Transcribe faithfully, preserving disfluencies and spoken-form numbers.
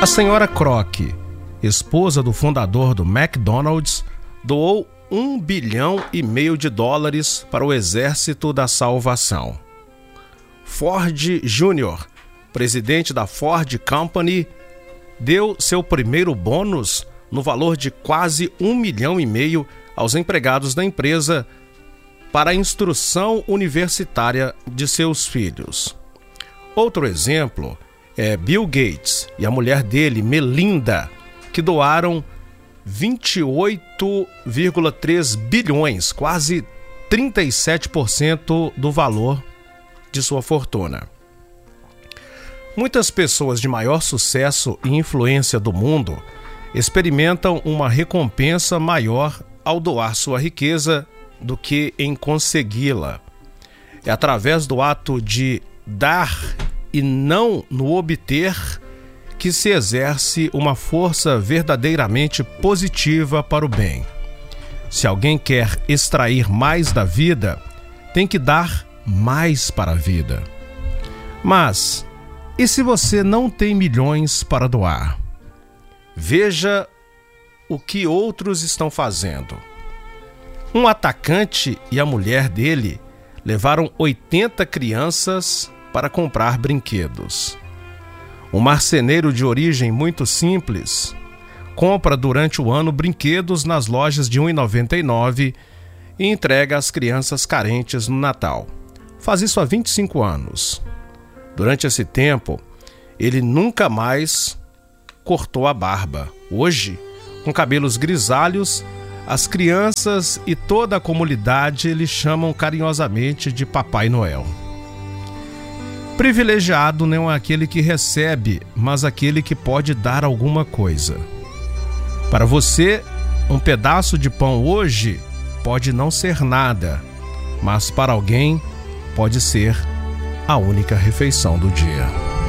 A senhora Kroc, esposa do fundador do McDonald's, doou um bilhão e meio de dólares para o Exército da Salvação. Ford Júnior, presidente da Ford Company, deu seu primeiro bônus no valor de quase um milhão e meio aos empregados da empresa para a instrução universitária de seus filhos. Outro exemplo é Bill Gates e a mulher dele, Melinda, que doaram vinte e oito vírgula três bilhões, quase trinta e sete por cento do valor de sua fortuna. Muitas pessoas de maior sucesso e influência do mundo experimentam uma recompensa maior ao doar sua riqueza do que em consegui-la. É através do ato de dar e não no obter que se exerce uma força verdadeiramente positiva para o bem. Se alguém quer extrair mais da vida, tem que dar mais para a vida. Mas, e se você não tem milhões para doar? Veja o que outros estão fazendo. Um atacante e a mulher dele levaram oitenta crianças para comprar brinquedos. Um marceneiro de origem muito simples compra durante o ano brinquedos nas lojas de um real e noventa e nove centavos e entrega às crianças carentes no Natal. Faz isso há vinte e cinco anos. Durante esse tempo, ele nunca mais cortou a barba. Hoje, com cabelos grisalhos, as crianças e toda a comunidade lhe chamam carinhosamente de Papai Noel. Privilegiado não é aquele que recebe, mas aquele que pode dar alguma coisa. Para você, um pedaço de pão hoje pode não ser nada, mas para alguém pode ser a única refeição do dia.